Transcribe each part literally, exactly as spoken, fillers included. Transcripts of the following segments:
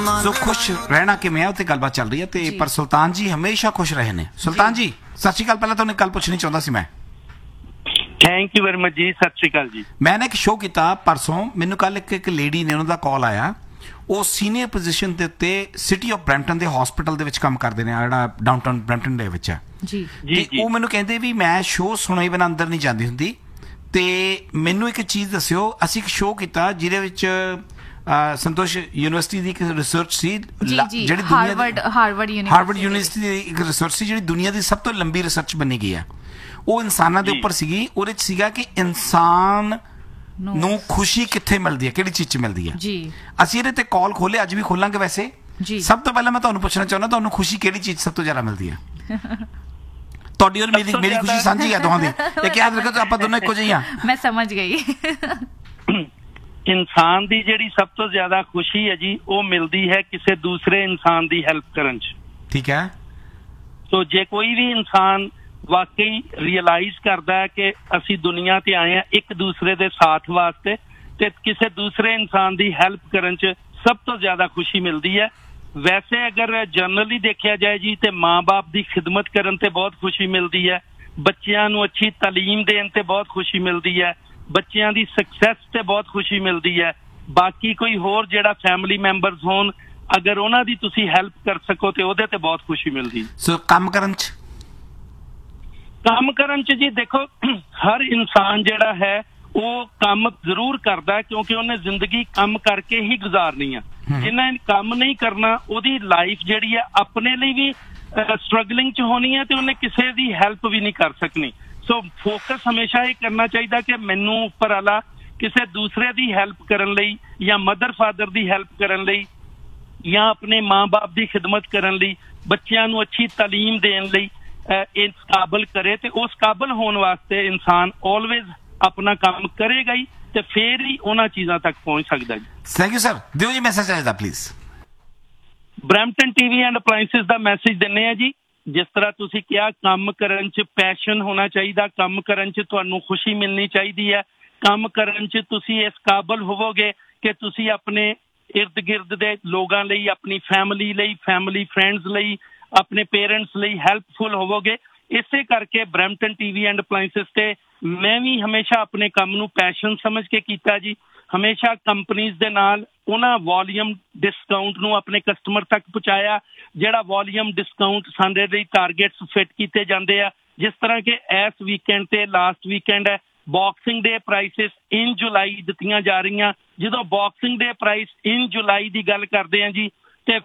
ਸੋ ਖੁਸ਼ ਰਹਿਣਾ ਕਿਵੇਂ ਹੈ ਉੱਤੇ ਗੱਲਬਾਤ ਚੱਲ ਰਹੀ ਹੈ ਤੇ ਪਰ ਸੁਲਤਾਨ ਜੀ ਹਮੇਸ਼ਾ ਖੁਸ਼ ਰਹੇ ਨੇ। ਸੁਲਤਾਨ ਜੀ ਸਤਿ ਸ਼੍ਰੀ ਅਕਾਲ। ਪਹਿਲਾਂ ਤੁਹਾਨੂੰ ਇੱਕ ਗੱਲ ਪੁੱਛਣੀ ਚਾਹੁੰਦਾ ਸੀ ਮੈਂ। ਥੈਂਕ ਯੂ ਵੈਰੀ ਮਚ ਜੀ। ਸਤਿ ਸ਼੍ਰੀ ਅਕਾਲ ਜੀ। ਮੈਂ ਨਾ ਇੱਕ ਸ਼ੋਅ ਕੀਤਾ ਪਰਸੋਂ, ਮੈਨੂੰ ਕੱਲ ਇੱਕ ਇੱਕ ਲੇਡੀ ਨੇ ਉਹਨਾਂ ਦਾ ਕਾਲ ਆਇਆ, ਉਹ ਸੀਨੀਅਰ ਪੋਜੀਸ਼ਨ ਦੇ ਉੱਤੇ ਸਿਟੀ ਆਫ ਬਰੈਂਪਟਨ ਦੇ ਹਸਪੀਟਲ ਦੇ ਵਿੱਚ ਕੰਮ ਕਰਦੇ ਨੇ, ਜਿਹੜਾ ਡਾਊਨਟਾਊਨ ਬਰੈਂਪਟਨ ਦੇ ਵਿੱਚ ਹੈ ਜੀ ਜੀ। ਉਹ ਮੈਨੂੰ ਕਹਿੰਦੇ ਵੀ ਮੈਂ ਸ਼ੋਅ ਸੁਣੇ ਬਿਨਾਂ ਅੰਦਰ ਨਹੀਂ ਜਾਂਦੀ ਹੁੰਦੀ, ਤੇ ਮੈਨੂੰ ਇੱਕ ਚੀਜ਼ ਦੱਸਿਓ। ਅਸੀਂ ਇੱਕ ਸ਼ੋਅ ਕੀਤਾ ਜਿਹਦੇ ਵਿੱਚ ਸੰਤੋਸ਼ ਯੂਨੀਵਰਸਿਟੀ ਦੀ ਇੱਕ ਰਿਸਰਚ ਸੀ, ਜਿਹੜੀ ਹਾਰਵਰਡ ਹਾਰਵਰਡ ਯੂਨੀਵਰਸਿਟੀ ਦੀ ਇੱਕ ਰਿਸਰਚ ਸੀ ਜਿਹੜੀ ਦੁਨੀਆ ਦੀ ਸਭ ਤੋਂ ਲੰਬੀ ਰਿਸਰਚ ਬਣੀ ਗਈ ਹੈ। ਉਹ ਇਨਸਾਨਾਂ ਦੇ ਉੱਪਰ ਸੀਗੀ। ਉਹਦੇ ਚ ਸੀਗਾ ਕਿ ਇਨਸਾਨ ਨੂੰ ਖੁਸ਼ੀ ਕਿੱਥੇ ਮਿਲਦੀ ਹੈ, ਕਿਹੜੀ ਚੀਜ਼ ਚ ਮਿਲਦੀ ਹੈ ਜੀ। ਅਸੀਂ ਇਹਦੇ ਤੇ ਕਾਲ ਖੋਲੇ, ਅੱਜ ਵੀ ਖੋਲਾਂਗੇ ਵੈਸੇ ਜੀ। ਸਭ ਤੋਂ ਪਹਿਲਾਂ ਮੈਂ ਤੁਹਾਨੂੰ ਪੁੱਛਣਾ ਚਾਹੁੰਦਾ, ਤੁਹਾਨੂੰ ਖੁਸ਼ੀ ਕਿਹੜੀ ਚੀਜ਼ ਸਭ ਤੋਂ ਜ਼ਿਆਦਾ ਮਿਲਦੀ ਹੈ? ਤੁਹਾਡੀ ਔਰ ਮੇਰੀ ਮੇਰੀ ਖੁਸ਼ੀ ਸਾਂਝੀ ਹੈ ਦੋਹਾਂ ਦੀ, ਇਹ ਯਾਦ ਰੱਖੋ ਆਪਾਂ ਦੋਨੋਂ ਇੱਕੋ ਜਿਹੇ ਹਾਂ। ਮੈਂ ਸਮਝ ਗਈ। ਇਨਸਾਨ ਦੀ ਜਿਹੜੀ ਸਭ ਤੋਂ ਜ਼ਿਆਦਾ ਖੁਸ਼ੀ ਹੈ ਜੀ, ਉਹ ਮਿਲਦੀ ਹੈ ਕਿਸੇ ਦੂਸਰੇ ਇਨਸਾਨ ਦੀ ਹੈਲਪ ਕਰਨ ਚ। ਠੀਕ ਹੈ। ਸੋ ਜੇ ਕੋਈ ਵੀ ਇਨਸਾਨ ਵਾਕਈ ਰਿਅਲਾਈਜ਼ ਕਰਦਾ ਹੈ ਕਿ ਅਸੀਂ ਦੁਨੀਆ ਤੇ ਆਏ ਹਾਂ ਇੱਕ ਦੂਸਰੇ ਦੇ ਸਾਥ ਵਾਸਤੇ, ਤੇ ਕਿਸੇ ਦੂਸਰੇ ਇਨਸਾਨ ਦੀ ਹੈਲਪ ਕਰਨ ਚ ਸਭ ਤੋਂ ਜ਼ਿਆਦਾ ਖੁਸ਼ੀ ਮਿਲਦੀ ਹੈ। ਵੈਸੇ ਅਗਰ ਜਨਰਲੀ ਦੇਖਿਆ ਜਾਏ ਜੀ, ਤੇ ਮਾਂ ਬਾਪ ਦੀ ਖਿਦਮਤ ਕਰਨ ਤੇ ਬਹੁਤ ਖੁਸ਼ੀ ਮਿਲਦੀ ਹੈ, ਬੱਚਿਆਂ ਨੂੰ ਅੱਛੀ ਤਾਲੀਮ ਦੇਣ ਤੇ ਬਹੁਤ ਖੁਸ਼ੀ ਮਿਲਦੀ ਹੈ, ਬੱਚਿਆਂ ਦੀ ਸਕਸੈਸ ਤੇ ਬਹੁਤ ਖੁਸ਼ੀ ਮਿਲਦੀ ਹੈ। ਬਾਕੀ ਕੋਈ ਹੋਰ ਜਿਹੜਾ ਫੈਮਿਲੀ ਮੈਂਬਰਸ ਹੋਣ, ਅਗਰ ਉਹਨਾਂ ਦੀ ਤੁਸੀਂ ਹੈਲਪ ਕਰ ਸਕੋ ਤੇ ਉਹਦੇ ਤੇ ਬਹੁਤ ਖੁਸ਼ੀ ਮਿਲਦੀ। ਸੋ ਕੰਮ ਕਰਨ ਚ ਕੰਮ ਕਰਨ ਚ ਜੀ ਦੇਖੋ, ਹਰ ਇਨਸਾਨ ਜਿਹੜਾ ਹੈ ਉਹ ਕੰਮ ਜ਼ਰੂਰ ਕਰਦਾ ਕਿਉਂਕਿ ਉਹਨੇ ਜ਼ਿੰਦਗੀ ਕੰਮ ਕਰਕੇ ਹੀ ਗੁਜ਼ਾਰਨੀ ਆ। ਜਿਹਨਾਂ ਨੇ ਕੰਮ ਨਹੀਂ ਕਰਨਾ, ਉਹਦੀ ਲਾਈਫ ਜਿਹੜੀ ਹੈ ਆਪਣੇ ਲਈ ਵੀ ਸਟਰਗਲਿੰਗ ਚ ਹੋਣੀ ਹੈ ਤੇ ਉਹਨੇ ਕਿਸੇ ਦੀ ਹੈਲਪ ਵੀ ਨਹੀਂ ਕਰ ਸਕਣੀ। ਸੋ ਫੋਕਸ ਹਮੇਸ਼ਾ ਇਹ ਕਰਨਾ ਚਾਹੀਦਾ ਕਿ ਮੈਨੂੰ ਉੱਪਰ ਵਾਲਾ ਕਿਸੇ ਦੂਸਰੇ ਦੀ ਹੈਲਪ ਕਰਨ ਲਈ, ਜਾਂ ਮਦਰ ਫਾਦਰ ਦੀ ਹੈਲਪ ਕਰਨ ਲਈ, ਜਾਂ ਆਪਣੇ ਮਾਂ ਬਾਪ ਦੀ ਖਿਦਮਤ ਕਰਨ ਲਈ, ਬੱਚਿਆਂ ਨੂੰ ਅੱਛੀ ਤਾਲੀਮ ਦੇਣ ਲਈ ਇਸ ਕਾਬਲ ਕਰੇ। ਤੇ ਉਸ ਕਾਬਲ ਹੋਣ ਵਾਸਤੇ ਇਨਸਾਨ ਆਲਵੇਜ਼ ਆਪਣਾ ਕੰਮ ਕਰੇਗਾ ਹੀ, ਤੇ ਫੇਰ ਹੀ ਉਹਨਾਂ ਚੀਜ਼ਾਂ ਤੱਕ ਪਹੁੰਚ ਸਕਦਾ ਜੀ। Thank you sir. ਦਿਓ ਜੀ message ਆਇਦਾ please. Brampton TV and appliances the message ਦਿੰਦੇ ਆ ਜੀ। ਜਿਸ ਤਰ੍ਹਾਂ ਤੁਸੀਂ ਕਿਹਾ, ਕੰਮ ਕਰਨ ਚ ਪੈਸ਼ਨ ਹੋਣਾ ਚਾਹੀਦਾ, ਕੰਮ ਕਰਨ ਚ ਤੁਹਾਨੂੰ ਖੁਸ਼ੀ ਮਿਲਣੀ ਚਾਹੀਦੀ ਹੈ, ਕੰਮ ਕਰਨ ਚ ਤੁਸੀਂ ਇਸ ਕਾਬਲ ਹੋਵੋਗੇ ਕਿ ਤੁਸੀਂ ਆਪਣੇ ਇਰਦ ਗਿਰਦ ਦੇ ਲੋਕਾਂ ਲਈ, ਆਪਣੀ ਫੈਮਿਲੀ ਲਈ, ਫੈਮਿਲੀ ਫਰੈਂਡਸ ਲਈ, ਆਪਣੇ ਪੇਰੈਂਟਸ ਲਈ ਹੈਲਪਫੁਲ ਹੋਵੋਗੇ। ਇਸੇ ਕਰਕੇ ਬਰੈਂਪਟਨ ਟੀਵੀ ਐਂਡ ਅਪਲਾਇੰਸਿਸ ਤੇ ਮੈਂ ਵੀ ਹਮੇਸ਼ਾ ਆਪਣੇ ਕੰਮ ਨੂੰ ਪੈਸ਼ਨ ਸਮਝ ਕੇ ਕੀਤਾ ਜੀ। ਹਮੇਸ਼ਾ ਕੰਪਨੀਜ਼ ਦੇ ਨਾਲ ਉਹਨਾਂ ਵੋਲੀਅਮ ਡਿਸਕਾਊਂਟ ਨੂੰ ਆਪਣੇ ਕਸਟਮਰ ਤੱਕ ਪਹੁੰਚਾਇਆ, ਜਿਹੜਾ ਵੋਲੀਅਮ ਡਿਸਕਾਊਂਟ ਸਾਡੇ ਲਈ ਟਾਰਗੇਟਸ ਫਿੱਟ ਕੀਤੇ ਜਾਂਦੇ ਆ। ਜਿਸ ਤਰ੍ਹਾਂ ਕਿ ਇਸ ਵੀਕਐਂਡ ਤੇ ਲਾਸਟ ਵੀਕਐਂਡ ਹੈ, ਬਾਕਸਿੰਗ ਡੇ ਪ੍ਰਾਈਸਿਸ ਇਨ ਜੁਲਾਈ ਦਿੱਤੀਆਂ ਜਾ ਰਹੀਆਂ। ਜਦੋਂ ਬਾਕਸਿੰਗ ਡੇ ਪ੍ਰਾਈਸ ਇਨ ਜੁਲਾਈ ਦੀ ਗੱਲ ਕਰਦੇ ਆ ਜੀ, ਤੇ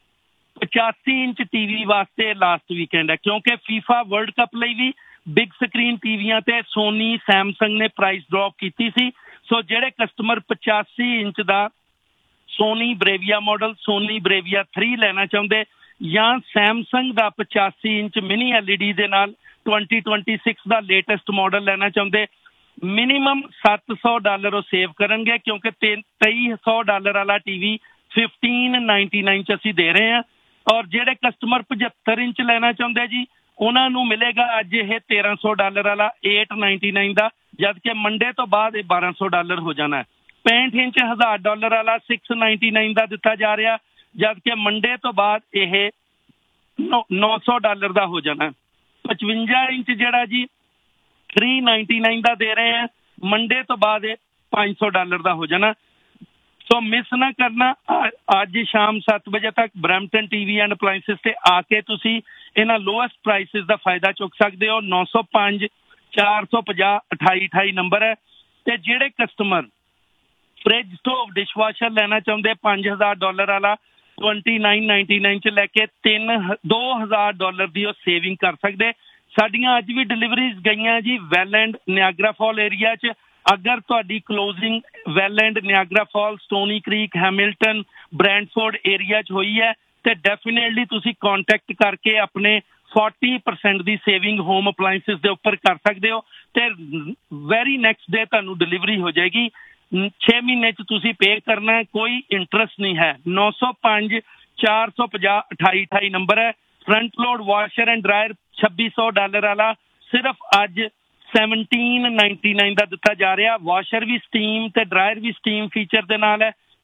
ਪਚਾਸੀ ਇੰਚ ਟੀਵੀ ਵਾਸਤੇ ਲਾਸਟ ਵੀਕਐਂਡ ਹੈ, ਕਿਉਂਕਿ ਫੀਫਾ ਵਰਲਡ ਕੱਪ ਲਈ ਵੀ ਬਿਗ ਸਕਰੀਨ ਟੀਵੀਆਂ ਤੇ ਸੋਨੀ, ਸੈਮਸੰਗ ਨੇ ਪ੍ਰਾਈਸ ਡ੍ਰੌਪ ਕੀਤੀ ਸੀ। ਸੋ ਜਿਹੜੇ ਕਸਟਮਰ ਪਚਾਸੀ ਇੰਚ ਦਾ ਸੋਨੀ ਬਰੇਵੀਆ ਮਾਡਲ, ਸੋਨੀ ਬਰੇਵੀਆ ਥ੍ਰੀ ਲੈਣਾ ਚਾਹੁੰਦੇ, ਜਾਂ ਸੈਮਸੰਗ ਦਾ ਪਚਾਸੀ inch mini L E D ਦੇ ਨਾਲ ਟਵੰਟੀ ਟਵੰਟੀ ਸਿਕਸ ਦਾ ਲੇਟੈਸਟ ਮਾਡਲ ਲੈਣਾ ਚਾਹੁੰਦੇ, ਮਿਨੀਮਮ ਸੱਤ ਸੌ ਡਾਲਰ ਉਹ ਸੇਵ ਕਰਨਗੇ, ਕਿਉਂਕਿ ਤੇਈ ਸੌ ਡਾਲਰ ਵਾਲਾ ਟੀਵੀ ਫਿਫਟੀਨ ਨਾਈਨਟੀ ਨਾਈਨ ਚ ਅਸੀਂ ਦੇ ਰਹੇ ਹਾਂ। ਔਰ ਜਿਹੜੇ ਕਸਟਮਰ ਪਝੱਤਰ ਇੰਚ ਲੈਣਾ ਚਾਹੁੰਦੇ ਜੀ, ਉਹਨਾਂ ਨੂੰ ਮਿਲੇਗਾ ਅੱਜ ਇਹ ਤੇਰਾਂ ਸੌ ਡਾਲਰ ਵਾਲਾ ਏਟ ਨਾਈਨਟੀ ਨਾਈਨ ਦਾ, ਜਦ ਕਿ ਮੰਡੇ ਤੋਂ ਬਾਅਦ ਇਹ ਬਾਰਾਂ ਸੌ ਡਾਲਰ ਹੋ ਜਾਣਾ ਹੈ। ਪੈਂਹਠ ਇੰਚ ਹਜ਼ਾਰ ਡਾਲਰ ਵਾਲਾ ਸਿਕਸ ਨਾਈਨਟੀ ਨਾਈਨ ਦਾ ਦਿੱਤਾ ਜਾ ਰਿਹਾ, ਜਦ ਕਿ ਮੰਡੇ ਤੋਂ ਬਾਅਦ ਇਹ ਨੌ ਸੌ ਡਾਲਰ ਦਾ ਹੋ ਜਾਣਾ। ਪਚਵੰਜਾ ਇੰਚ ਜਿਹੜਾ ਜੀ ਥ੍ਰੀ ਨਾਈਨਟੀ ਨਾਈਨ ਦਾ ਦੇ ਰਹੇ ਆ, ਮੰਡੇ ਤੋਂ ਬਾਅਦ ਇਹ ਪੰਜ ਸੌ ਡਾਲਰ ਦਾ ਹੋ ਜਾਣਾ। ਸੋ ਮਿਸ ਨਾ ਕਰਨਾ। ਅੱਜ ਸ਼ਾਮ ਸੱਤ ਵਜੇ ਤੱਕ ਬਰੈਂਪਟਨ ਟੀਵੀ ਐਂਡ ਅਪਲਾਇੰਸਿਸ ਤੇ ਆ ਕੇ ਤੁਸੀਂ ਇਹਨਾਂ ਲੋਐਸਟ ਪ੍ਰਾਈਸਿਸ ਦਾ ਫਾਇਦਾ ਚੁੱਕ ਸਕਦੇ ਹੋ। ਨੌ ਸੌ ਪੰਜ ਚਾਰ ਸੌ ਪੰਜਾਹ ਅਠਾਈ ਅਠਾਈ ਨੰਬਰ ਹੈ। ਤੇ ਜਿਹੜੇ ਕਸਟਮਰ ਫਰਿੱਜ ਸਟੋਵ ਡਿਸ਼ਵਾਸ਼ਰ ਲੈਣਾ ਚਾਹੁੰਦੇ ਪੰਜ ਹਜ਼ਾਰ ਡਾਲਰ ਵਾਲਾ, ਟਵੰਟੀ ਨਾਈਨ ਨਾਈਨਟੀ ਨਾਈਨ ਚ ਲੈ ਕੇ ਤਿੰਨ ਦੋ ਹਜ਼ਾਰ ਡਾਲਰ ਦੀ ਉਹ ਸੇਵਿੰਗ ਕਰ ਸਕਦੇ। ਸਾਡੀਆਂ ਅੱਜ ਵੀ ਡਿਲੀਵਰੀਜ਼ ਗਈਆਂ ਜੀ ਵੈਲੈਂਡ, ਨਿਆਗਰਾ ਫਾਲ ਏਰੀਆ ਚ। ਅਗਰ ਤੁਹਾਡੀ closing ਵੈਲੈਂਡ, Niagara fall, ਸਟੋਨੀ creek, Hamilton, ਬ੍ਰੈਂਡਫੋਰਡ area ਚ ਹੋਈ ਹੈ, ਤੇ ਡੈਫੀਨੇਟਲੀ ਤੁਸੀਂ ਕਾਂਟੈਕਟ ਕਰਕੇ ਆਪਣੇ ਫੋਰਟੀ ਪਰਸੈਂਟ ਦੀ ਸੇਵਿੰਗ ਹੋਮ ਅਪਲਾਇੰਸਿਸ ਦੇ ਉੱਪਰ ਕਰ ਸਕਦੇ ਹੋ, ਤੇ ਵੈਰੀ ਨੈਕਸਟ ਡੇ ਤੁਹਾਨੂੰ ਡਿਲੀਵਰੀ ਹੋ ਜਾਏਗੀ। ਛੇ ਮਹੀਨੇ ਚ ਤੁਸੀਂ ਪੇ ਕਰਨਾ, ਕੋਈ ਇੰਟਰਸਟ ਨਹੀਂ ਹੈ। ਨੌ ਸੌ ਪੰਜ ਚਾਰ ਸੌ ਪੰਜਾਹ ਅਠਾਈ ਅਠਾਈ ਨੰਬਰ ਹੈ। Front load washer and dryer ਛੱਬੀ ਸੌ ਡਾਲਰ ਵਾਲਾ ਸਿਰਫ ਅੱਜ ਸੈਵਨਟੀਨ ਨਾਈਨਟੀ ਨਾਈਨ ਦਾ ਦਿੱਤਾ ਜਾ ਰਿਹਾ। ਵਾਸ਼ਰ ਵੀ ਸਟੀਮ ਤੇ ਡਰਾਇਰ ਵੀ ਸਟੀਮ ਫੀਚਰ ਦੇ ਨਾਲ ਹੈ,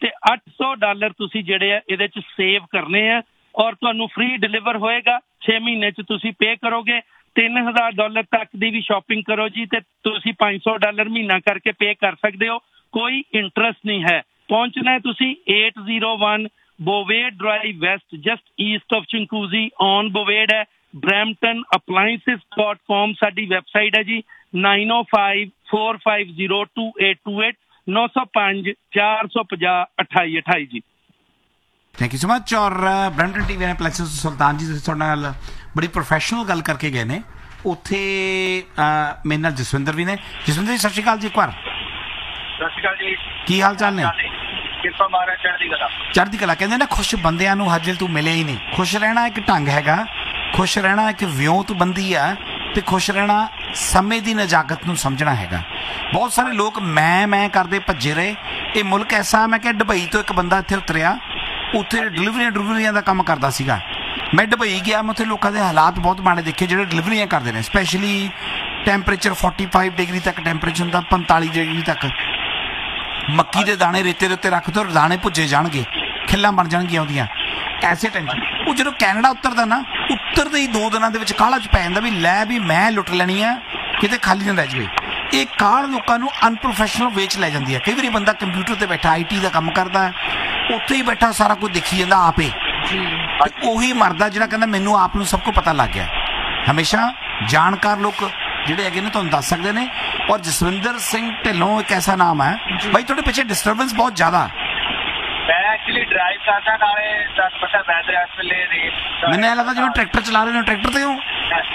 ਤੇ ਅੱਠ ਸੌ ਡਾਲਰ ਤੁਸੀਂ ਜਿਹੜੇ ਆ ਇਹਦੇ 'ਚ ਸੇਵ ਕਰਨੇ ਆ ਔਰ ਤੁਹਾਨੂੰ ਫ੍ਰੀ ਡਿਲੀਵਰ ਹੋਏਗਾ। ਛੇ ਮਹੀਨੇ 'ਚ ਤੁਸੀਂ ਪੇ ਕਰੋਗੇ। ਤਿੰਨ ਹਜ਼ਾਰ ਡਾਲਰ ਤੱਕ ਦੀ ਵੀ ਸ਼ਾਪਿੰਗ ਕਰੋ ਜੀ ਤੇ ਤੁਸੀਂ ਪੰਜ ਸੌ ਡਾਲਰ ਮਹੀਨਾ ਕਰਕੇ ਪੇ ਕਰ ਸਕਦੇ ਹੋ। ਕੋਈ ਇੰਟਰਸਟ ਨਹੀਂ ਹੈ। ਪਹੁੰਚਣਾ ਤੁਸੀਂ eight oh one Bovade Drive West, just east of Chinguacousy on Bovade ਹੈ। Brampton Appliances dot com ਸਾਡੀ ਵੈਬਸਾਈਟ ਹੈ ਜੀ। nine oh five four five zero two eight two eight ਨੌ ਸੌ ਪੰਜ ਚਾਰ ਸੌ ਪੰਜਾਹ ਅਠਾਈ ਅਠਾਈ ਜੀ। Thank you so much. ਔਰ ਬ੍ਰੈਂਪਟਨ ਟੀਵੀ ਐਂਡ ਐਪਲਾਇੰਸਸ ਸੁਲਤਾਨ ਜੀ ਤੁਹਾਡੇ ਨਾਲ ਬੜੀ ਪ੍ਰੋਫੈਸ਼ਨਲ ਗੱਲ ਕਰਕੇ ਗਏ ਨੇ। ਉੱਥੇ ਮੇਰੇ ਨਾਲ ਜਸਵਿੰਦਰ ਵੀ ਨੇ। ਜਸਵਿੰਦਰ ਜੀ ਸਤਿ ਸ਼੍ਰੀ ਅਕਾਲ ਜੀ। ਇੱਕ ਵਾਰ ਸਤਿ ਸ਼੍ਰੀ ਅਕਾਲ ਜੀ। ਕੀ ਹਾਲ ਚਾਲ ਨੇ? ਕਿਰਪਾ ਮਹਾਰਾਜ ਚੜ੍ਹਦੀ ਕਲਾ। ਚੜ੍ਹਦੀ ਕਲਾ। ਕਹਿੰਦੇ ਨਾ ਖੁਸ਼ ਬੰਦਿਆਂ ਨੂੰ ਹਜੇ ਤੂੰ ਮਿਲਿਆ ਹੀ ਨਹੀਂ। ਖੁਸ਼ ਰਹਿਣਾ ਇੱਕ ਢੰਗ ਹੈਗਾ, ਖੁਸ਼ ਰਹਿਣਾ ਇੱਕ ਵਿਉਂਤਬੰਦੀ ਆ ਤੇ ਖੁਸ਼ ਰਹਿਣਾ ਸਮੇਂ ਦੀ ਨਜ਼ਾਕਤ ਨੂੰ ਸਮਝਣਾ ਹੈਗਾ। ਬਹੁਤ ਸਾਰੇ ਲੋਕ ਮੈਂ ਮੈਂ ਕਰਦੇ ਭੱਜੇ ਰਹੇ। ਇਹ ਮੁਲਕ ਐਸਾ, ਮੈਂ ਕਿਹਾ ਦੁਬਈ ਤੋਂ ਇੱਕ ਬੰਦਾ ਇੱਥੇ ਉਤਰਿਆ, ਉੱਥੇ ਡਿਲੀਵਰੀਆਂ ਡਿਲੀਵਰੀਆਂ ਦਾ ਕੰਮ ਕਰਦਾ ਸੀਗਾ। ਮੈਂ ਦੁਬਈ ਗਿਆ, ਮੈਂ ਉੱਥੇ ਲੋਕਾਂ ਦੇ ਹਾਲਾਤ ਬਹੁਤ ਮਾੜੇ ਦੇਖੇ ਜਿਹੜੇ ਡਿਲੀਵਰੀਆਂ ਕਰਦੇ ਨੇ। ਸਪੈਸ਼ਲੀ ਟੈਂਪਰੇਚਰ forty-five ਡਿਗਰੀ ਤੱਕ ਟੈਂਪਰੇਚਰ ਹੁੰਦਾ, ਪੰਤਾਲੀ ਡਿਗਰੀ ਤੱਕ। ਮੱਕੀ ਦੇ ਦਾਣੇ ਰੇਤੇ ਦੇ ਉੱਤੇ ਰੱਖ ਦੋ, ਦਾਣੇ ਭੁੱਜੇ ਜਾਣਗੇ, ਖਿੱਲਾਂ ਬਣ ਜਾਣਗੀਆਂ ਉਹਦੀਆਂ। ਐਸੇ ਟੈਂਸ਼ਨ। ਉਹ ਜਦੋਂ ਕੈਨੇਡਾ ਉਤਰਦਾ ਨਾ, ਉਤਰਦੇ ਹੀ ਦੋ ਦਿਨਾਂ ਦੇ ਵਿੱਚ ਕਾਹਲਾ 'ਚ ਪੈ ਜਾਂਦਾ ਵੀ ਲੈ ਵੀ ਮੈਂ ਲੁੱਟ ਲੈਣੀ ਆ, ਕਿਤੇ ਖਾਲੀ ਨਾ ਰਹਿ ਜਾਵੇ। ਇਹ ਕਾਹਲ ਲੋਕਾਂ ਨੂੰ ਅਨਪ੍ਰੋਫੈਸ਼ਨਲ ਵੇਚ ਲੈ ਜਾਂਦੀ ਹੈ। ਕਈ ਵਾਰੀ ਬੰਦਾ ਕੰਪਿਊਟਰ ਤੇ ਬੈਠਾ ਆਈ ਟੀ ਦਾ ਕੰਮ ਕਰਦਾ, ਉੱਥੇ ਹੀ ਬੈਠਾ ਸਾਰਾ ਕੁਝ ਦੇਖੀ ਜਾਂਦਾ ਆਪੇ। ਉਹੀ ਮਰਦਾ ਜਿਹੜਾ ਕਹਿੰਦਾ ਮੈਨੂੰ ਆਪ ਨੂੰ ਸਭ ਕੁਝ ਪਤਾ ਲੱਗ ਗਿਆ। ਹਮੇਸ਼ਾ ਜਾਣਕਾਰ ਲੋਕ ਜਿਹੜੇ ਹੈਗੇ ਨੇ ਤੁਹਾਨੂੰ ਦੱਸ ਸਕਦੇ ਨੇ। ਔਰ ਜਸਵਿੰਦਰ ਸਿੰਘ ਢਿੱਲੋਂ ਇੱਕ ਐਸਾ ਨਾਮ ਹੈ ਬਾਈ, ਤੁਹਾਡੇ ਪਿੱਛੇ ਡਿਸਟਰਬੈਂਸ ਬਹੁਤ ਜ਼ਿਆਦਾ। ਮੈਂ ਐਕਚੁਅਲੀ ਡਰਾਈਵ ਕਰਦਾ, ਨਾਲੇ ਤੁਹਾਨੂੰ ਪਤਾ ਵੈਦਰ ਇਸ ਵੇਲੇ ਰੇਟ। ਮੈਨੂੰ ਇਹ ਲੱਗਦਾ ਜਿਵੇਂ ਟਰੈਕਟਰ ਚਲਾ ਰਹੇ ਨੇ। ਟਰੈਕਟਰ ਤੇ ਹੋ?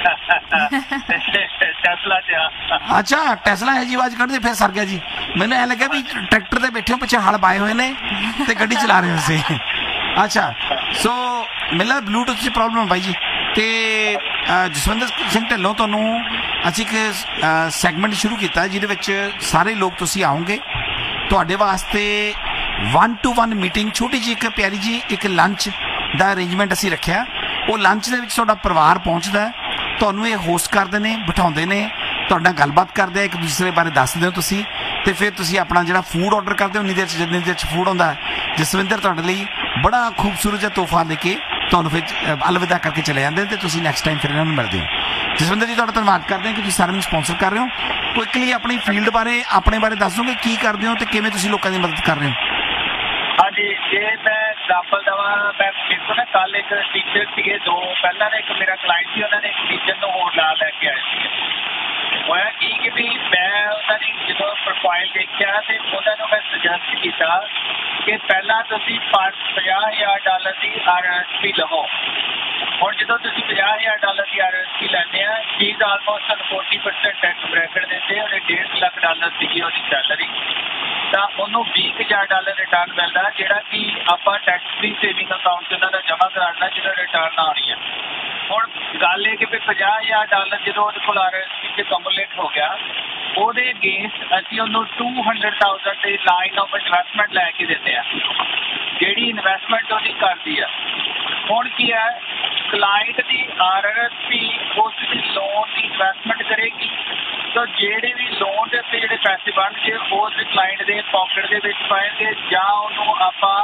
ਟੈਸਲਾ ਚ। ਅੱਛਾ, ਟੈਸਲਾ ਹੈ ਜੀ, ਆਵਾਜ਼ ਕੱਢਦੇ ਫਿਰ ਸਰ ਗਿਆ ਜੀ। ਮੈਨੂੰ ਐ ਲੱਗਿਆ ਵੀ ਟਰੈਕਟਰ ਤੇ ਬੈਠੇ ਹੋ, ਪਿੱਛੇ ਹਲ ਪਾਏ ਹੋਏ ਨੇ ਤੇ ਗੱਡੀ ਚਲਾ ਰਹੇ ਹੋ ਤੁਸੀਂ। ਅੱਛਾ, ਸੋ ਮੈਨੂੰ ਲੱਗਦਾ ਬਲੂਟੂਥ 'ਚ ਪ੍ਰੋਬਲਮ ਹੈ ਬਾਈ ਜੀ। ਤੇ ਜਸਵਿੰਦਰ ਸਿੰਘ ਢਿੱਲੋਂ ਤੁਹਾਨੂੰ ਅਸੀਂ ਇੱਕ ਸੈਗਮੈਂਟ ਸ਼ੁਰੂ ਕੀਤਾ ਜਿਹਦੇ ਵਿੱਚ ਸਾਰੇ ਲੋਕ ਤੁਸੀਂ ਆਓਗੇ। ਤੁਹਾਡੇ ਵਾਸਤੇ ਵਨ ਟੂ ਵਨ ਮੀਟਿੰਗ, ਛੋਟੀ ਜਿਹੀ ਇੱਕ ਪਿਆਰੀ ਜੀ ਇੱਕ ਲੰਚ ਦਾ ਅਰੇਂਜਮੈਂਟ ਅਸੀਂ ਰੱਖਿਆ। ਉਹ ਲੰਚ ਦੇ ਵਿੱਚ ਤੁਹਾਡਾ ਪਰਿਵਾਰ ਪਹੁੰਚਦਾ, ਤੁਹਾਨੂੰ ਇਹ ਹੋਸਟ ਕਰਦੇ ਨੇ, ਬਿਠਾਉਂਦੇ ਨੇ, ਤੁਹਾਡੇ ਨਾਲ ਗੱਲਬਾਤ ਕਰਦੇ ਆ, ਇੱਕ ਦੂਸਰੇ ਬਾਰੇ ਦੱਸਦੇ ਹੋ ਤੁਸੀਂ, ਤੇ ਫਿਰ ਤੁਸੀਂ ਆਪਣਾ ਜਿਹੜਾ ਫੂਡ ਆਰਡਰ ਕਰਦੇ ਹੋ। ਉਨੀ ਦੇਰ 'ਚ ਜਿੰਨੀ ਦੇਰ 'ਚ ਫੂਡ ਆਉਂਦਾ, ਜਸਵਿੰਦਰ ਤੁਹਾਡੇ ਲਈ ਬੜਾ ਖੂਬਸੂਰਤ ਜਿਹਾ ਤੋਹਫਾ ਲੈ ਕੇ ਤੁਹਾਨੂੰ ਫਿਰ ਅਲਵਿਦਾ ਕਰਕੇ ਚਲੇ ਜਾਂਦੇ ਤੇ ਤੁਸੀਂ ਨੈਕਸਟ ਟਾਈਮ ਫਿਰ ਇਹਨਾਂ ਨੂੰ ਮਿਲਦੇ ਹੋ। ਜਸਵਿੰਦਰ ਜੀ ਤੁਹਾਡਾ ਧੰਨਵਾਦ ਕਰਦੇ ਹਾਂ ਕਿ ਤੁਸੀਂ ਸਾਰਿਆਂ ਨੂੰ ਸਪਾਂਸਰ ਕਰ ਰਹੇ ਹੋ। ਕੁਇਕਲੀ ਆਪਣੀ ਫੀਲਡ ਬਾਰੇ, ਆਪਣੇ ਬਾਰੇ ਦੱਸ ਦੋਗੇ ਕੀ ਕਰਦੇ ਹੋ ਤੇ ਕਿਵੇਂ ਤੁਸੀਂ ਲੋਕਾਂ ਦੀ ਮਦਦ ਕਰ ਰਹੇ ਹੋ? ਹਾਂਜੀ, ਜੇ ਮੈਂ ਐਗਜ਼ਾਮਪਲ ਦੇਵਾਂ, ਮੈਂ ਦੇਖੋ ਨਾ ਕੱਲ ਇੱਕ ਟੀਚਰ ਸੀਗੇ ਦੋ, ਪਹਿਲਾਂ ਨੇ ਇੱਕ ਮੇਰਾ ਕਲਾਇੰਟ ਸੀ, ਉਹਨਾਂ ਨੇ ਇੱਕ ਟੀਚਰ ਨੂੰ ਹੋਰ ਨਾਲ ਲੈ ਕੇ ਆਏ ਸੀ। ਹੋਇਆ ਕੀ ਕਿ ਵੀ ਮੈਂ ਉਹਨਾਂ ਦੀ ਜਦੋਂ ਪ੍ਰੋਫਾਈਲ ਦੇਖਿਆ ਤੇ ਉਹਨਾਂ ਨੂੰ ਮੈਂ ਸੁਜੈਸਟ ਕੀਤਾ ਕਿ ਪਹਿਲਾਂ ਤੁਸੀਂ ਪੰਜਾਹ ਹਜ਼ਾਰ ਡਾਲਰ ਦੀ ਆਰ ਐਸ ਪੀ ਲਵੋ। ਹੁਣ ਜਦੋਂ ਤੁਸੀਂ ਪੰਜਾਹ ਹਜ਼ਾਰ ਡਾਲਰ ਦੀ ਆਰ ਐਸ ਪੀ ਲੈਂਦੇ ਆ, ਚੀਜ਼ ਆਲਮੋਸਟ ਤੁਹਾਨੂੰ ਫੋਰਟੀ ਪਰਸੈਂਟ ਟੈਕਸ ਬ੍ਰੈਕਟ ਦਿੰਦੇ। ਉਹਨੇ ਡੇਢ ਲੱਖ ਡਾਲਰ ਸੀਗੀ ਉਹਦੀ ਸੈਲਰੀ, ਤਾਂ ਉਹਨੂੰ ਵੀਹ ਹਜ਼ਾਰ ਡਾਲਰ ਰਿਟਰਨ ਮਿਲਦਾ, ਜਿਹੜਾ ਕਿ ਆਪਾਂ ਟੈਕਸ ਫ੍ਰੀ ਸੇਵਿੰਗ ਅਕਾਊਂਟ 'ਚ ਉਹਨਾਂ ਦਾ ਜਮ੍ਹਾਂ ਕਰਾਉਣਾ, ਜਿਹਦਾ ਰਿਟਰਨ ਆਉਣੀ ਹੈ। ਹੁਣ ਗੱਲ ਇਹ ਕਿ ਵੀ ਪੰਜਾਹ ਹਜ਼ਾਰ ਡਾਲਰ ਜਦੋਂ ਉਹਦੇ ਕੋਲ ਆਰ ਐਸ ਪੀ 'ਚ ਕੰਪਲੀਟ ਹੋ ਗਿਆ, ਉਹਦੇ ਅਗੇਂਸਟ ਅਸੀਂ ਉਹਨੂੰ two hundred thousand ਦੇ ਲਾਈਨ ਆਫ ਇਨਵੈਸਟਮੈਂਟ ਲੈ ਕੇ ਦਿੰਦੇ ਆ, ਜਿਹੜੀ ਇਨਵੈਸਟਮੈਂਟ ਉਹਦੀ ਕਰਦੀ ਆ। ਹੁਣ ਕੀ ਹੈ, ਕਲਾਇੰਟ ਦੀ ਆਰ ਐਸ ਪੀ ਉਸ ਦੀ ਲੋਨ ਦੀ ਇਨਵੈਸਟਮੈਂਟ ਕਰੇਗੀ, ਤਾਂ ਜਿਹੜੇ ਵੀ ਲੋਨ ਦੇ ਉੱਤੇ ਜਿਹੜੇ ਪੈਸੇ ਬਣਨਗੇ ਉਸ ਕਲਾਇੰਟ ਦੇ ਪੋਕਟ ਦੇ ਵਿੱਚ ਪਾਏਗੇ, ਜਾਂ ਉਹਨੂੰ ਆਪਾਂ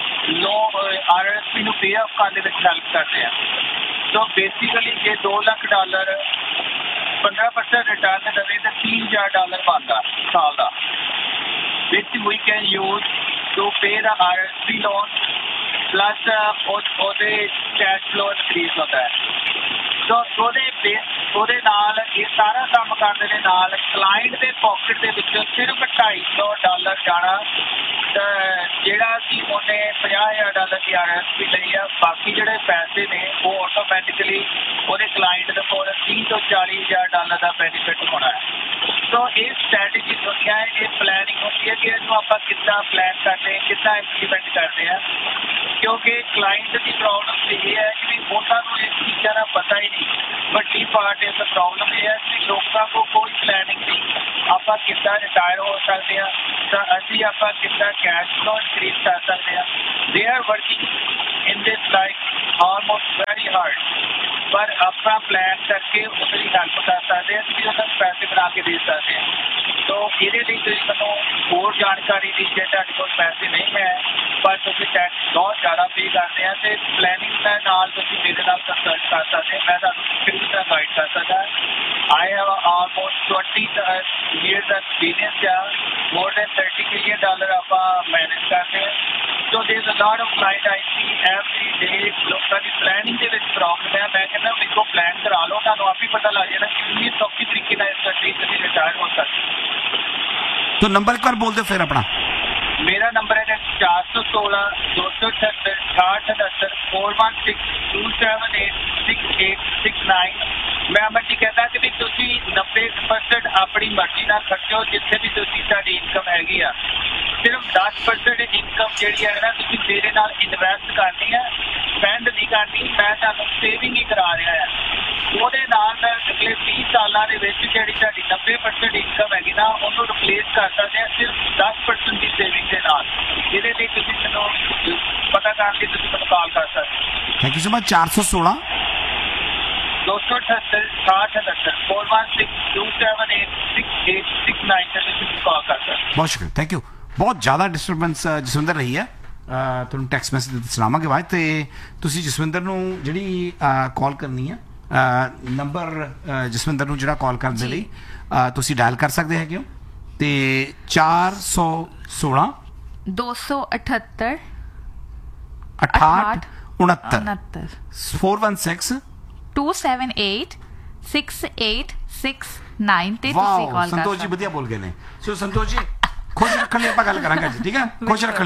ਲੋਨ ਆਰ ਐਸ ਪੀ ਨੂੰ ਪੇ ਆਫ ਕਰਨ ਦੇ ਵਿੱਚ ਹੈਲਪ ਕਰਦੇ ਆ। ਸੋ ਬੇਸਿਕਲੀ ਜੇ ਦੋ ਲੱਖ ਡਾਲਰ ਪੰਦਰਾਂ ਪਰਸੈਂਟ ਰਿਟਰਨ ਦੇਵੇ ਤਾਂ ਤੀਹ ਹਜ਼ਾਰ ਡਾਲਰ ਬਣਦਾ ਸਾਲ ਦਾ, which we can use to pay the R S P loan plus ਉਹਦੇ ਕੈਸ਼ ਫਲੋ ਇਨਕਰੀਜ਼ ਹੁੰਦਾ ਹੈ। ਸੋ ਉਹਦੇ ਉਹਦੇ ਨਾਲ ਇਹ ਸਾਰਾ ਕੰਮ ਕਰਨ ਦੇ ਨਾਲ ਕਲਾਇੰਟ ਦੇ ਪੋਕਟ ਦੇ ਵਿੱਚੋਂ ਸਿਰਫ ਢਾਈ ਸੌ ਡਾਲਰ ਜਾਣਾ, ਜਿਹੜਾ ਕਿ ਉਹਨੇ ਪੰਜਾਹ ਹਜ਼ਾਰ ਡਾਲਰ ਦੀ ਆਰ ਐਸ ਪੀ ਲਈ ਆ। ਬਾਕੀ ਜਿਹੜੇ ਪੈਸੇ ਨੇ ਉਹ ਆਟੋਮੈਟਿਕਲੀ ਉਹਦੇ ਕਲਾਇੰਟ ਦੇ ਕੋਲ ਤੀਹ ਤੋਂ ਚਾਲੀ ਹਜ਼ਾਰ ਡਾਲਰ ਦਾ ਬੈਨੀਫਿਟ ਹੋਣਾ ਹੈ। ਸੋ ਇਹ ਸਟ੍ਰੈਟਜੀ ਹੁੰਦੀਆਂ ਹੈ, ਇਹ ਪਲੈਨਿੰਗ ਹੁੰਦੀ ਹੈ ਕਿ ਇਹਨੂੰ ਆਪਾਂ ਕਿੱਦਾਂ ਪਲਾਨ ਕਰਦੇ, ਕਿੱਦਾਂ ਇੰਪਲੀਮੈਂਟ ਕਰਦੇ ਹਾਂ, ਕਿਉਂਕਿ ਕਲਾਇੰਟ ਦੀ ਪ੍ਰੋਬਲਮ ਇਹ ਹੈ ਕਿ ਉਹਨਾਂ ਨੂੰ ਇਹ ਚੀਜ਼ਾਂ ਦਾ ਪਤਾ ਹੀ ਨਹੀਂ। ਵੱਡੀ ਪਾਰਟ ਇਸ ਪ੍ਰੋਬਲਮ ਇਹ ਹੈ ਕਿ ਲੋਕਾਂ ਕੋਲ ਕੋਈ ਪਲੈਨਿੰਗ ਨਹੀਂ, ਆਪਾਂ ਕਿੱਦਾਂ ਰਿਟਾਇਰ ਹੋ ਸਕਦੇ ਹਾਂ, ਤਾਂ ਅਸੀਂ ਆਪਾਂ ਕਿੱਦਾਂ ਕੈਸ਼ ਫਲੋ ਇਨਕਰੀਜ਼ ਕਰ ਸਕਦੇ ਹਾਂ। They are working in this life almost very hard, ਪਰ ਆਪਣਾ ਪਲਾਨ ਕਰਕੇ ਉਹਦੀ ਹੈਲਪ ਕਰ ਸਕਦੇ ਹਾਂ, ਤੁਸੀਂ ਉਹਨਾਂ ਨੂੰ ਪੈਸੇ ਬਣਾ ਕੇ ਦੇ ਸਕਦੇ ਹਾਂ। ਸੋ ਇਹਦੇ ਲਈ ਤੁਸੀਂ ਮੈਨੂੰ ਹੋਰ ਜਾਣਕਾਰੀ ਦੀ ਜੇ ਤੁਹਾਡੇ ਕੋਲ ਪੈਸੇ ਨਹੀਂ ਹੈ ਪਰ ਤੁਸੀਂ ਟੈਕਸ ਬਹੁਤ ਜ਼ਿਆਦਾ ਪੇ ਕਰਦੇ ਆ ਤੇ ਪਲੈਨਿੰਗ ਦੇ ਨਾਲ ਤੁਸੀਂ ਮੇਰੇ ਨਾਲ ਕੰਸਲਟ ਕਰ ਸਕਦੇ ਮੈਂ ਤੁਹਾਨੂੰ ਕਿਸ ਤਰ੍ਹਾਂ ਗਾਈਡ ਕਰ ਸਕਦਾ I have almost twenty years experience ਆ more than thirty million dollar ਆਪਾਂ ਮੈਨੇਜ ਕਰਦੇ ਹਾਂ ਸੋ there is a lot of client I C every day ਲੋਕਾਂ ਦੀ ਪਲੈਨਿੰਗ ਦੇ ਵਿੱਚ ਪ੍ਰੋਬਲਮ ਹੈ ਮੈਂ ਕਹਿੰਦਾ ਮੇਰੇ ਕੋਲ ਪਲਾਨ ਕਰਾ ਲਓ ਤੁਹਾਨੂੰ ਆਪ ਹੀ ਪਤਾ ਲੱਗ ਜਾਣਾ ਕਿੰਨੀ ਸੌਖੀ ਤਰੀਕੇ ਨਾਲ ਇਸ ਕੰਟਰੀ ਤੁਸੀਂ ਰਿਟਾਇਰ ਹੋ ਸਕਦੇ तो नंबर एक बार बोल दो फिर अपना मेरा नंबर है चार सौ सोलह दो सौ अठहत्तर अठाठ अठहत्तर four one six two seven eight six eight six nine मैं अमर जी कहता कि भी ਤੁਸੀਂ नब्बे परसेंट ਆਪਣੀ ਮਰਜ਼ੀ ਨਾਲ ਖਰਚੋ ਜਿੱਥੇ ਵੀ ਤੁਸੀਂ ਤੁਹਾਡੀ ਇਨਕਮ ਹੈਗੀ ਆ ਸਿਰਫ ਦਸ percent ਇਨਕਮ ਜਿਹੜੀ ਹੈ ਨਾ ਤੁਸੀਂ ਮੇਰੇ ਨਾਲ ਇਨਵੈਸਟ ਕਰਨੀ ਹੈ ਸਪੈਂਡ ਨਹੀਂ ਕਰਨੀ ਮੈਂ ਤੁਹਾਨੂੰ ਸੇਵਿੰਗ ਹੀ ਕਰਾ ਰਿਹਾ ਹਾਂ ਉਹਦੇ ਨਾਲ ਮੈਂ ਅਗਲੇ ਵੀਹ ਸਾਲਾਂ ਦੇ ਵਿੱਚ ਜਿਹੜੀ ਤੁਹਾਡੀ ਨੱਬੇ percent ਇਨਕਮ ਹੈਗੀ ਨਾ ਉਹਨੂੰ ਰਿਪਲੇਸ ਕਰ ਸਕਦੇ ਹਾਂ ਸਿਰਫ ਦਸ percent ਦੀ ਸੇਵਿੰਗ ਦੇ ਨਾਲ ਇਹਦੇ ਲਈ ਤੁਸੀਂ ਮੈਨੂੰ ਪਤਾ ਕਰਨ ਲਈ ਤੁਸੀਂ ਮੈਨੂੰ ਕਾਲ ਕਰ ਸਕਦੇ थैंक यू सो मच चार सौ सोलह दो सौ अठहत्तर साठ अठहत्तर four one six two seven eight six eight six nine से ਤੁਸੀਂ ਕਾਲ ਕਰ ਸਕਦੇ बहुत शुक्रिया थैंक यू बहुत ਜ਼ਿਆਦਾ ਡਿਸਟਰਬੈਂਸ ਜਸਵਿੰਦਰ ਰਹੀ ਹੈ ਅਹ ਤੁਹਾਨੂੰ ਟੈਕਸਟ ਮੈਸੇਜ ਦਿੱਤੇ ਸੁਣਾਵਾਂਗੇ ਬਾਅਦ ਤੇ ਤੁਸੀਂ ਜਸਵਿੰਦਰ ਨੂੰ ਜਿਹੜੀ ਕਾਲ ਕਰਨੀ ਹੈ ਨੰਬਰ ਜਸਵਿੰਦਰ ਨੂੰ ਜਿਹੜਾ ਕਾਲ ਕਰਨ ਦੇ ਲਈ ਅਹ ਤੁਸੀਂ ਡਾਇਲ ਕਰ ਸਕਦੇ ਹੈਗੇ ਹੋ ਤੇ ਚਾਰ ਸੌ ਸੋਲਾਂ दो सौ अठहत्तर ਅਠਾਹਠ ਉਣੱਤਰ उनहत्तर four one six two seven eight six eight six nine ਤੇ ਤੁਸੀਂ ਵਾਓ ਕਾਲ ਕਰ ਸੰਤੋਸ਼ ਜੀ ਵਧੀਆ ਬੋਲ ਗਏ ਨੇ ਸੋ ਸੰਤੋਸ਼ ਜੀ ਖੁਸ਼ ਰੱਖਣ ਲਈ ਆਪਾਂ ਗੱਲ ਕਰਾਂਗੇ ਅੱਜ ਠੀਕ ਹੈ ਖੁਸ਼ ਰੱਖਣ